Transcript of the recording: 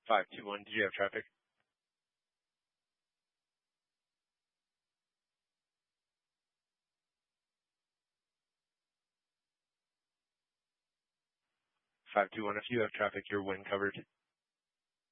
521, did you have traffic? 521, if you have traffic, you're wind covered.